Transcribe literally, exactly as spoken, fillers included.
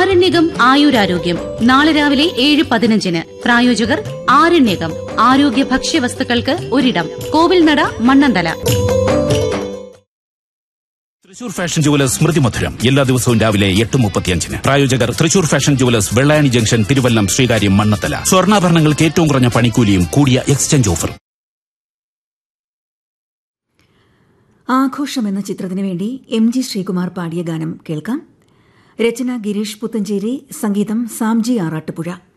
ആരണ്യകം ആയുരാരോഗ്യം നാളെ രാവിലെ ഏഴ് പതിനഞ്ചിന്. പ്രായോജകർ ആരണ്യകം ആരോഗ്യ ഭക്ഷ്യവസ്തുക്കൾക്ക് ഒരിടം. കോവിൽനട, മണ്ണന്തല. തൃശൂർ ഫാഷൻ ജുവലേഴ്സ് സ്മൃതി മധുരം എല്ലാ ദിവസവും രാവിലെ എട്ട് മുപ്പത്തിയഞ്ചിന്. പ്രായോജകർ Thrissur fashion jewellers, Vellayani junction, Thiruvallam, Sreekaryam, Mannathala. സ്വർണ്ണാഭരണങ്ങൾക്ക് ഏറ്റവും കുറഞ്ഞ പണിക്കൂലിയും കൂടിയ എക്സ്ചേഞ്ച് ഓഫർ. ആഘോഷം എന്ന ചിത്രത്തിനു വേണ്ടി എം ജി ശ്രീകുമാർ പാടിയ ഗാനം കേൾക്കാം. രചന ഗിരീഷ് പുത്തഞ്ചേരി, സംഗീതം സാംജി ആറാട്ടുപുഴ.